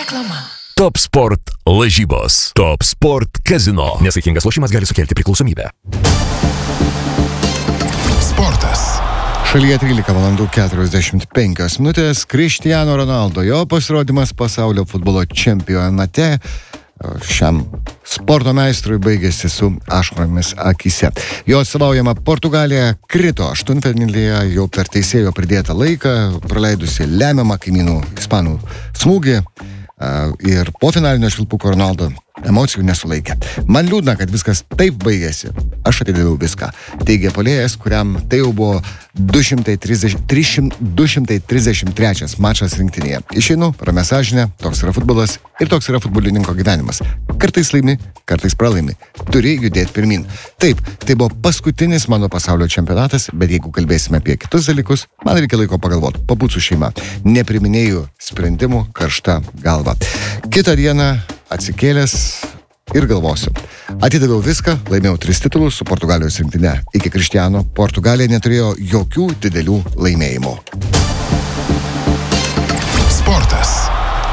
Reklama. Top Sport lažybos. Top Sport kazino. Nesaikingas lošimas gali sukelti priklausomybę. Sportas. Šalyje 13:45. Cristiano Ronaldo, jo pasirodymas pasaulio futbolo čempionate šiam sporto meistrui baigėsi su ašaromis akyse. Jo atstovaujama Portugalija krito aštuntfinalyje jau per teisėjo pridėtą laiką, praleidusi lemiamą kaimynų ispanų smūgį ir po finalinio švilpuko Ronaldo emocijų nesulaikė. Man liūdna, kad viskas taip baigėsi. Aš atidaviau viską. Teigia puolėjas, kuriam tai jau buvo 233 mačas rinktinėje. Išeinu, ramia sąžinė, toks yra futbolas ir toks yra futbolininko gyvenimas. Kartais laimi, kartais pralaimi. Turi judėti pirmin. Taip, tai buvo paskutinis mano pasaulio čempionatas, bet jeigu kalbėsime apie kitus dalykus, man reikia laiko pagalvoti. Pabūt su šeima. Nepriminėjau sprendimų karšta galva. Kitą dieną atsikėlęs ir galvosiu. Atidaviau viską, laimėjau 3 titulus su Portugalijos rinktinė. Iki Cristiano Portugalija neturėjo jokių didelių laimėjimų. Sportas.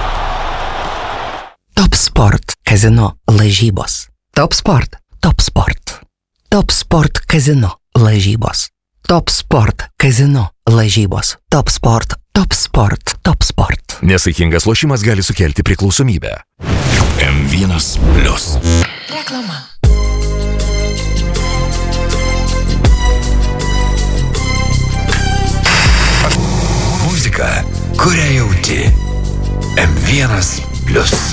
Top Sport kazino lažybos. Top Sport. Top Sport. Top Sport kazino lažybos. Top Sport kazino lažybos. Top Sport. Top Sport. Top Sport. Nesaikingas lošimas gali sukelti priklausomybę. M1+. Reklama. Muzika, kurią jauti. M1+.